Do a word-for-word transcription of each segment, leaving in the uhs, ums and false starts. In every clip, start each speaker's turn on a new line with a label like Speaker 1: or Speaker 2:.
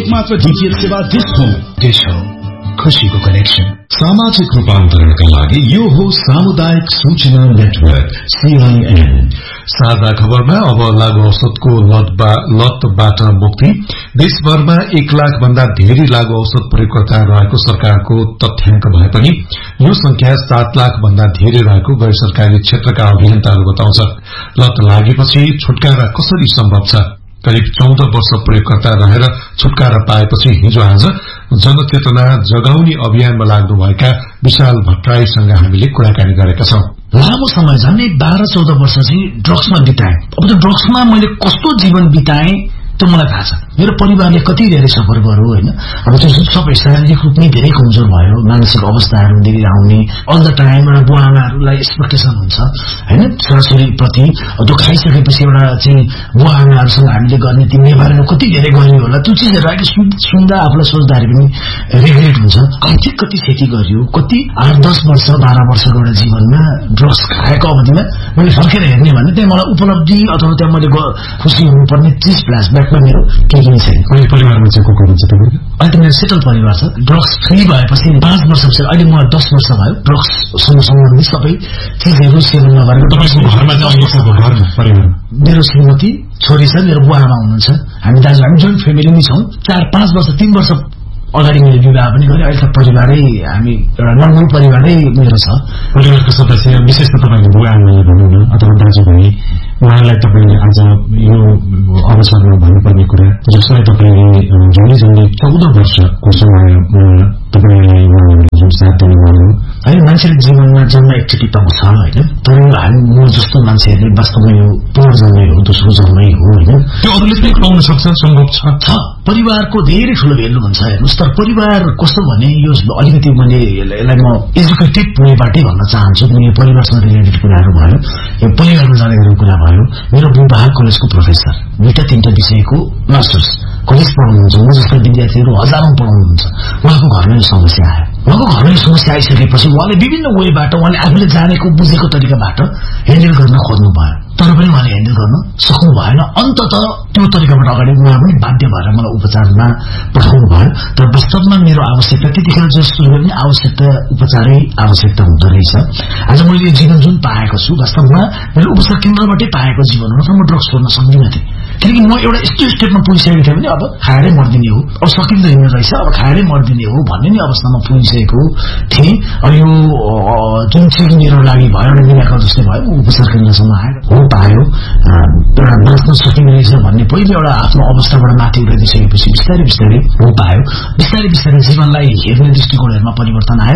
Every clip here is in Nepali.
Speaker 1: एकमात्र डीटीएच सेवा डिश हो।
Speaker 2: डिश हो खुशीको कनेक्सन।
Speaker 3: सामाजिक रूपान्तरणका लागि यो हो सामुदायिक सूचना नेटवर्क सीआईएन। साझा खबरमा अब लागू औषधको लतबाट मुक्ति। देशभरमा एक लाख भन्दा धेरै लागू औषध प्रयोगकर्ता रहेको सरकारको तथ्याङ्क भए पनि यो संख्या सात लाख भन्दा धेरै रहेको गैर सरकारी क्षेत्रका अभियन्ताहरू बताउँछ। लत लागेपछि छुटकारा कसरी सम्भव छ? करिब चौध वर्ष प्रयोगकर्ता रहेर छुटकारा पाएपछि हिजो आज जनचेतना जगाउने अभियानमा लाग्नुभएका विशाल भट्टराईसँग हामीले कुराकानी गरेका छौं।
Speaker 4: लामो समय झन्डै बाह्र चौध वर्ष चाहिँ ड्रग्समा बिताएँ। अब त्यो ड्रग्समा मैले कस्तो जीवन बिताएँ त्यो मलाई थाहा छ। मेरो परिवारले कति धेरै सफर गर्यो होइन। अब त्यो सबै शारीरिक रूपमै धेरै कमजोर भयो, मानसिक अवस्थाहरूदेखि आउने अल द टाइम एउटा बुवा आमाहरूलाई एक्सपेक्टेसन हुन्छ होइन छोराछोरी प्रति। त्यो खाइसकेपछि एउटा चाहिँ बुवा आमाहरूसँग हामीले गर्ने ती व्यवहारहरू कति धेरै गरियो होला। त्यो चिजहरू अहिले सुन्दा आफूलाई सोच्दाखेरि पनि रिग्रेट हुन्छ। आर्थिक कति क्षति गरियो, कति आठ दस वर्ष बाह्र वर्षको एउटा जीवनमा ड्रग्स खाएको अवधिमा मैले फर्केर हेर्ने भने त्यहाँ मलाई उपलब्धि अथवा त्यहाँ मैले खुसी हुनुपर्ने चिज फ्ल्यासब्याकमा मेरो केही पनि छैन।
Speaker 5: अहिले परिवारमा चाहिँ को को हुन्छ तपाईँको?
Speaker 4: अहिले त मेरो सेटल परिवार छ। ड्रग्स फ्री भएपछि पाँच वर्षपछि अहिले मलाई दस वर्ष भयो ड्रग्ससँग सम्बन्धित सबै चिजहरू सेवन नगरेर।
Speaker 5: तपाईँको घरमा चाहिँ घरमा परिवारमा
Speaker 4: मेरो श्रीमती छोरी छ, मेरो बुवा आमा हुनुहुन्छ, हामी दाजु हामी जोइन्ट फ्यामिली नै छौँ। चार पाँच वर्ष तीन वर्ष अगाडि मैले विवाह पनि गरेँ। अहिले त परिवारै हामी एउटा नर्मल परिवारै मेरो छ।
Speaker 5: परिवारको सदस्य विशेष त तपाईँको बुवा आमाले भनौँ न अथवा दाजुभाइ उहाँलाई तपाईँले आज यो अवसरमा भन्नुपर्ने कुरा जसलाई तपाईँले झन्डै झन्डै चौध वर्षको समयमा तपाईँलाई उहाँहरूले साथ दिनुभयो
Speaker 4: होइन। मान्छेले जीवनमा जन्म एकचोटि पाउँछ होइन, तर हामी म जस्तो मान्छेहरूले वास्तवमा यो पुनर्जन्मै हो, दोस्रो जन्मै हो होइन।
Speaker 5: त्यो अरूले पनि पाउन सक्छ, सम्भव छ।
Speaker 4: परिवारको धेरै ठुलो भेल्यु हुन्छ हेर्नुहोस्। तर परिवार कस्तो भने यो अलिकति मैले यसलाई म एजुकेटिभ वेबाटै भन्न चाहन्छु। यो परिवारसँग रिलेटेड कुराहरू भयो, यो परिवारमा जानेको कुरा भयो। मेरो बुबा कलेजको प्रोफेसर, दुईटा तीनटा विषयको मास्टर्स कलेज पढाउनुहुन्छ। म जस्तो विद्यार्थीहरू हजारौं पढाउनुहुन्छ। उहाँको घरमा यो समस्या आयो। उहाँको घरमा यो समस्या आइसकेपछि उहाँले विभिन्न वेबाट उहाँले आफूले जानेको बुझेको तरिकाबाट ह्यान्डल गर्न खोज्नु भयो, तर पनि उहाँले ह्यान्डल गर्न सक्नु भएन। अन्तत त्यो तरिकाबाट अगाडि उहाँ पनि बाध्य भएर मलाई उपचारमा पठाउनु भयो। तर वास्तवमा मेरो आवश्यकता त्यतिखेर जस्तो पनि आवश्यकता उपचारै आवश्यकता हुँदो रहेछ। आज मैले यो जीवन जुन पाएको छु वास्तवमा मैले उपचार केन्द्रबाटै पाएको जीवन हो। तर म ड्रग्स छोड्न सक्दिनँ थिएँ, किनकि म एउटा यस्तो स्टेपमा पुगिसकेको थिएँ भने अब खाएरै मर्दिने हो, अब सकिँदैन रहेछ, अब खाएरै मर्दिने हो भन्ने नै अवस्थामा पुगिसकेको थिएँ। अब यो जुन चिज मेरो लागि भयो एउटा मिराकल जस्तै भयो। उपचार केन्द्रसम्म आएर हो पायो एउटा बाँच्न सकिने रहेछ भन्ने पहिले एउटा आफ्नो अवस्थाबाट माथि उठाइदिइसकेपछि बिस्तारै बिस्तारै हो पायो। बिस्तारै बिस्तारै जीवनलाई हेर्ने दृष्टिकोणहरूमा परिवर्तन आयो।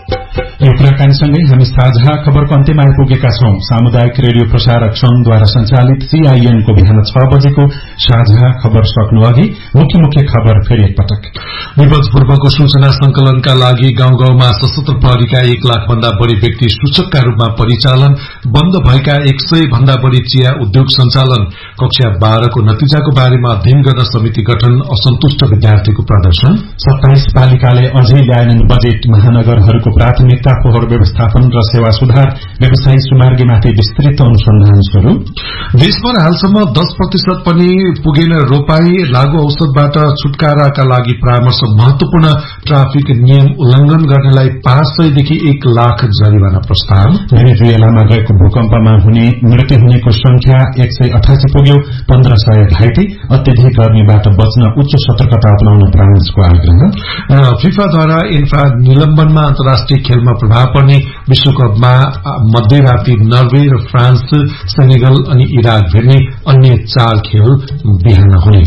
Speaker 5: यो कुराकानीसँगै हामी साझा खबरको अन्त्यमा आइपुगेका छौं। सामुदायिक रेडियो प्रसारक संघद्वारा सञ्चालित सीआईएनको बिहान छ बजेको साझा खबर सक्नु अघि मुख्य मुख्य खबर फेरि एकपटक।
Speaker 3: विपद पूर्वको सूचना संकलनका लागि गाउँ गाउँमा सशस्त्र प्रहरीका एक लाख भन्दा बढ़ी व्यक्ति सूचकका रूपमा परिचालन। बन्द भएका एक सय भन्दा बढ़ी चिया उद्योग सञ्चालन। कक्षा बाह्रको नतिजाको बारेमा अध्ययन गर्न समिति गठन। असन्तुष्ट विद्यार्थीको प्रदर्शन।
Speaker 5: सत्ताइस पालिकाले अझै ल्याएनन् बजेट। महानगरहरूको प्राथमिकता फोहोर व्यवस्थापन र सेवा सुधार। व्यवसायी सुमार्गीमाथि विस्तृत अनुसन्धान शुरू।
Speaker 3: देशभर हालसम्म दस प्रतिशत पनि पुगेन रोपाई। लागू औषधबाट छुटकाराका लागि परामर्श। महत्वपूर्ण ट्राफिक नियम उल्लंघन गर्नेलाई पाँच सयदेखि एक लाख जरिवाना प्रस्ताव।
Speaker 5: भेनेजुएलामा गएको भूकम्पमा हुने मृत्यु हुनेको संख्या एक सय अठासी पुग्यो। पन्ध्र सय घाइते। अत्यधिक गर्मीबाट बच्न उच्च सतर्कता अपनाउन फ्रान्सको आग्रह।
Speaker 3: फिफाद्वारा इन्फ्रा निलम्बनमा अन्तर्राष्ट्रिय खेलमा प्रभाव पर्ने। विश्वकपमा मध्यराति नर्वे र फ्रान्स, सेनेगल अनि इराक भेट्ने। अन्य चार खेल बिहान हुने।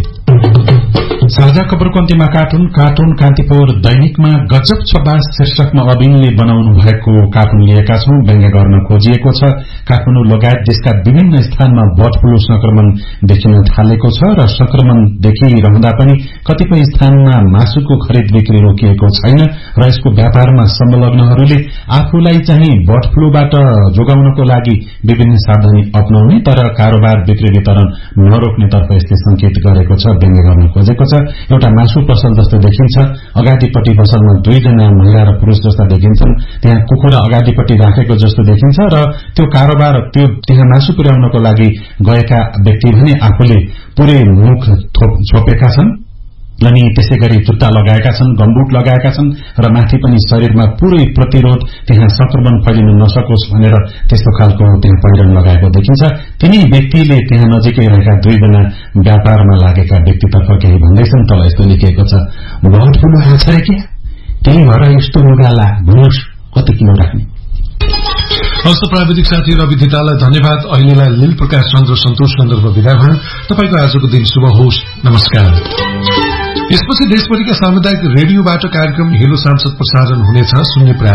Speaker 5: साझा खबरको अन्त्यमा कार्टुन कार्टुन कान्तिपुर दैनिकमा गजब छब्बास शीर्षकमा अविनले बनाउनु भएको कार्टुन लिएका छौं। व्यङ्ग्य गर्न खोजिएको छ। काठमाडौँ लगायत देशका विभिन्न स्थानमा बर्ड फ्लू संक्रमण देखिन थालेको छ र संक्रमण देखिरहँदा पनि कतिपय स्थानमा मासुको खरिद बिक्री रोकिएको छैन र यसको व्यापारमा संलग्नहरूले आफूलाई चाहिँ बर्ड फ्लूबाट जोगाउनको लागि विभिन्न सावधानी अपनाउने तर कारोबार बिक्री वितरण नरोक्नेतर्फ यसले संकेत गरेको छ। व्यङ्ग्य गर्न खोजेको छ। एउटा मासु पसल जस्तो देखिन्छ। अगाडिपट्टि पसलमा दुईजना महिला र पुरूष जस्ता देखिन्छन्। त्यहाँ कुखुरा अगाडिपट्टि राखेको जस्तो देखिन्छ र त्यो कारोबार त्यो त्यहाँ मासु पुर्याउनको लागि गएका व्यक्ति भने आफूले पुरै मुख छोपेका छन्। अनि त्यसै गरी जुत्ता लगाएका छन्, गम्बुट लगाएका छन् र माथि पनि शरीरमा पूरै प्रतिरोध, त्यहाँ संक्रमण फैलिन नसकोस् भनेर त्यस्तो खालको त्यहाँ पहिरन लगाएको देखिन्छ। तिनी व्यक्तिले त्यहाँ नजिकै रहेका दुईजना व्यापारमा लागेका व्यक्तितर्फ केही भन्दैछन्। तल यस्तो लेखिएको छ, बहुत ठूलो आछ रे क्या, त्यही भएर यस्तो लुगा ला भन्नुहोस्, कति किलो राख्ने।
Speaker 3: हस्त प्राविधिक साथी रवि धितालाई धन्यवाद। अहिलेलाई लील प्रकाश चन्द्र सन्तोष सन्दर्भ विदा भए। तपाईको आजको दिन शुभ होस्। नमस्कार। यसपछि देशभरिका सामुदायिक रेडियोबाट कार्यक्रम हेलो सांसद प्रसारण हुनेछ। सुन्ने प्रयास